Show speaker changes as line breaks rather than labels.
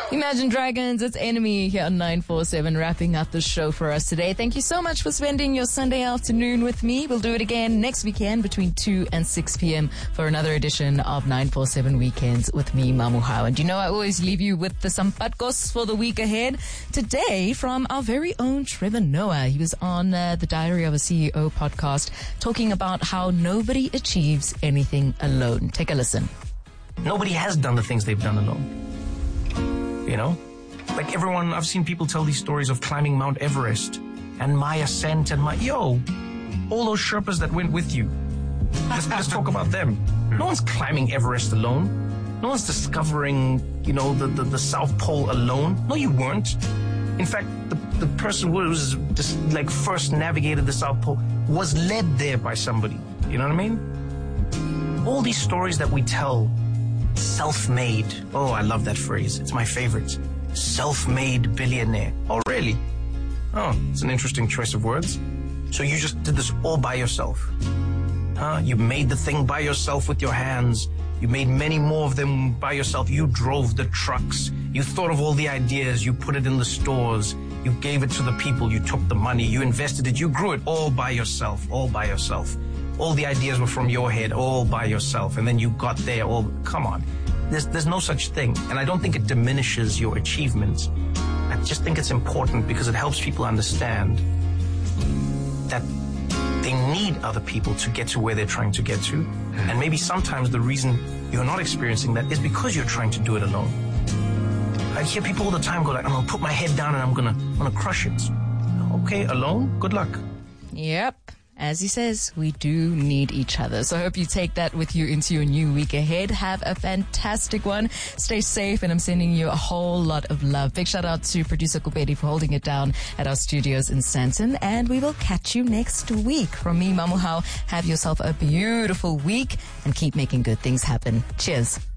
Imagine Dragons, it's Enemy here on 947, wrapping up the show for us today. Thank you so much for spending your Sunday afternoon with me. We'll do it again next weekend between 2 and 6 p.m. for another edition of 947 Weekends with me, Mamuhau. And you know I always leave you with the Sampatkos for the week ahead. Today, from our very own Trevor Noah. He was on the Diary of a CEO podcast talking about how nobody achieves anything alone. Take a listen.
Nobody has done the things they've done alone. You know? Like everyone, I've seen people tell these stories of climbing Mount Everest and my ascent and all those Sherpas that went with you. Let's talk about them. No one's climbing Everest alone. No one's discovering, the South Pole alone. No, you weren't. In fact, the person who was just first navigated the South Pole was led there by somebody. You know what I mean? All these stories that we tell, self-made. Oh, I love that phrase. It's my favorite. Self-made billionaire. Oh, really? Oh, it's an interesting choice of words. So you just did this all by yourself. You made the thing by yourself with your hands. You made many more of them by yourself. You drove the trucks. You thought of all the ideas. You put it in the stores. You gave it to the people. You took the money. You invested it. You grew it all by yourself. All by yourself. All the ideas were from your head, all by yourself. And then you got there come on. There's no such thing. And I don't think it diminishes your achievements. I just think it's important because it helps people understand that they need other people to get to where they're trying to get to. And maybe sometimes the reason you're not experiencing that is because you're trying to do it alone. I hear people all the time go I'm going to put my head down and I'm going to crush it. Okay, alone? Good luck.
Yep. As he says, we do need each other. So I hope you take that with you into your new week ahead. Have a fantastic one. Stay safe, and I'm sending you a whole lot of love. Big shout out to producer Kubedi for holding it down at our studios in Sandton. And we will catch you next week. From me, Mamuhau, have yourself a beautiful week and keep making good things happen. Cheers.